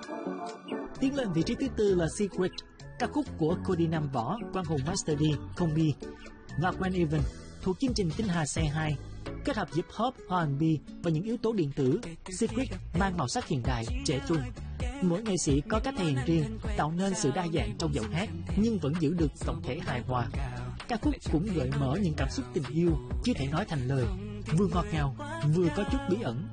Tiến lên vị trí thứ tư là Secret, ca khúc của Cody Nam Võ, Quang Hùng Master D, Combi và Gwen Evan thuộc chương trình Tinh Hà C2. Kết hợp hip hop, R&B và những yếu tố điện tử, Secret mang màu sắc hiện đại, trẻ trung. Mỗi nghệ sĩ có cách thể hiện riêng, tạo nên sự đa dạng trong giọng hát, nhưng vẫn giữ được tổng thể hài hòa. Ca khúc cũng gợi mở những cảm xúc tình yêu chưa thể nói thành lời, vừa ngọt ngào, vừa có chút bí ẩn.